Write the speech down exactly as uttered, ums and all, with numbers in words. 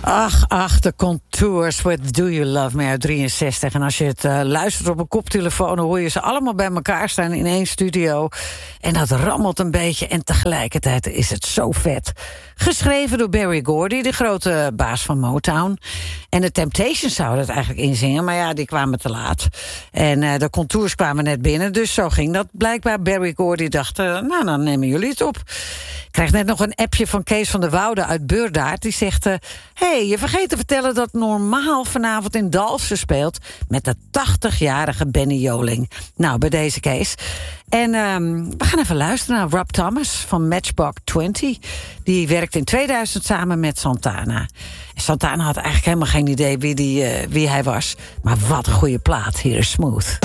Ach, ach, de Contours with Do You Love Me uit drieënzestig. En als je het uh, luistert op een koptelefoon, dan hoor je ze allemaal bij elkaar staan in één studio. En dat rammelt een beetje en tegelijkertijd is het zo vet. Geschreven door Berry Gordy, de grote baas van Motown. En de Temptations zouden het eigenlijk inzingen, maar ja, die kwamen te laat. En uh, de Contours kwamen net binnen, dus zo ging dat. Blijkbaar Berry Gordy dacht, uh, nou, dan nemen jullie het op. Ik krijg net nog een appje van Kees van der Woude uit Beurdaard. Die zegt, uh, hey, je vergeet te vertellen dat Normaal vanavond in Dalfsen speelt met de tachtigjarige Benny Joling. Nou, bij deze Kees. En um, we gaan even luisteren naar Rob Thomas van Matchbox twintig. Die werkt in tweeduizend samen met Santana. En Santana had eigenlijk helemaal geen idee wie, die, uh, wie hij was. Maar wat een goede plaat. Hier is Smooth.